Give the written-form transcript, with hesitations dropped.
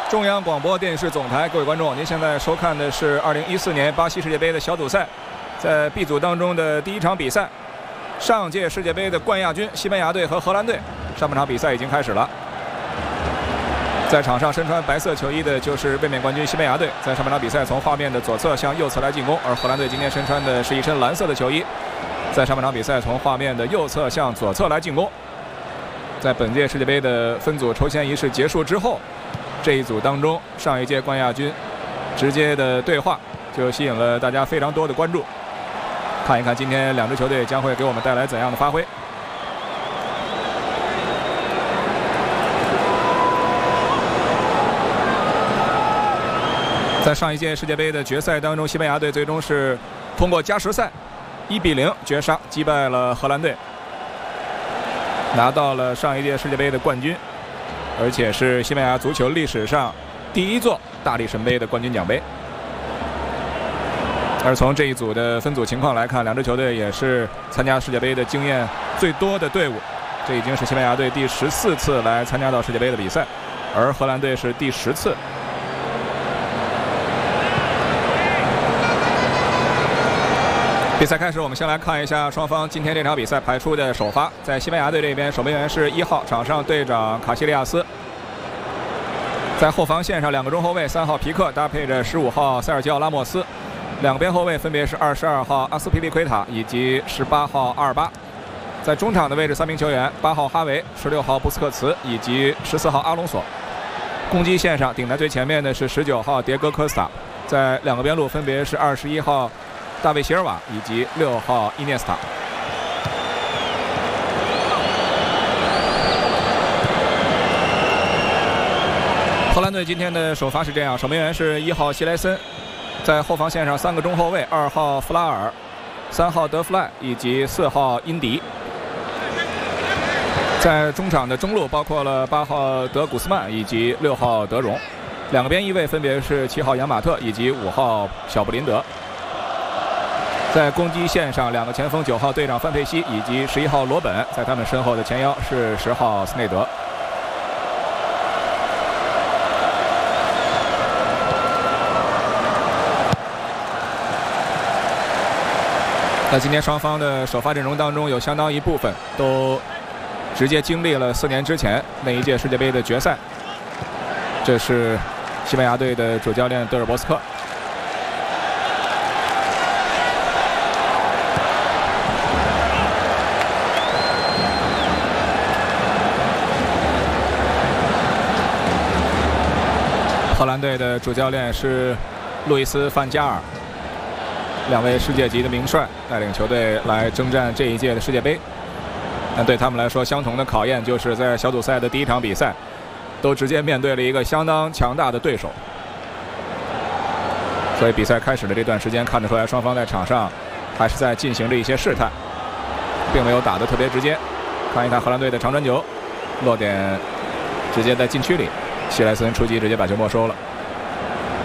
中央广播电视总台，各位观众，您现在收看的是2014年巴西世界杯的小组赛，在 B 组当中的第一场比赛，上届世界杯的冠亚军西班牙队和荷兰队，上半场比赛已经开始了。在场上身穿白色球衣的就是卫冕冠军西班牙队，在上半场比赛从画面的左侧向右侧来进攻，而荷兰队今天身穿的是一身蓝色的球衣，在上半场比赛从画面的右侧向左侧来进攻。在本届世界杯的分组抽签仪式结束之后，这一组当中上一届冠亚军直接的对话就吸引了大家非常多的关注，看一看今天两支球队将会给我们带来怎样的发挥。在上一届世界杯的决赛当中，西班牙队最终是通过加时赛1比0绝杀击败了荷兰队，拿到了上一届世界杯的冠军，而且是西班牙足球历史上第一座大力神杯的冠军奖杯。而从这一组的分组情况来看，两支球队也是参加世界杯的经验最多的队伍，这已经是西班牙队第14次来参加到世界杯的比赛，而荷兰队是第10次。比赛开始，我们先来看一下双方今天这场比赛排出的首发。在西班牙队这边，守门员是1号场上队长卡西利亚斯。在后防线上，两个中后卫，3号皮克搭配着15号塞尔吉奥拉莫斯，两个边后卫分别是22号阿斯皮利奎塔以及18号阿尔巴。在中场的位置，3名球员，8号哈维、16号布斯克茨以及14号阿隆索。攻击线上，顶在最前面的是19号迭戈科斯塔，在两个边路分别是21号大卫席尔瓦以及6号伊涅斯塔。荷兰队今天的首发是这样，守门员是1号希莱森，在后防线上3个中后卫，2号弗拉尔、3号德弗赖以及4号因迪。在中场的中路包括了8号德古斯曼以及6号德容，两个边翼位分别是7号扬马特以及5号小布林德。在攻击线上，两个前锋9号队长范佩西以及11号罗本，在他们身后的前腰是10号斯内德。在今天双方的首发阵容当中，有相当一部分都直接经历了4年之前那一届世界杯的决赛。这是西班牙队的主教练德尔博斯克。荷兰队的主教练是路易斯·范加尔，两位世界级的名帅带领球队来征战这一届的世界杯。但对他们来说，相同的考验就是在小组赛的第一场比赛都直接面对了一个相当强大的对手，所以比赛开始的这段时间看得出来，双方在场上还是在进行着一些试探，并没有打得特别直接。看一看荷兰队的长传球，落点直接在禁区里，希莱森出击直接把球没收了。